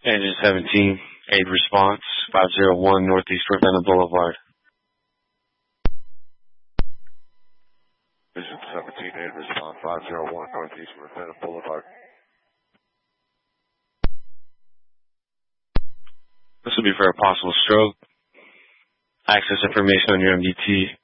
Engine 17, aid response, 501 Northeast Ravenna Boulevard. Engine 17, aid response, 501 Northeast Ravenna Boulevard. This will be for a possible stroke. Access information on your MDT.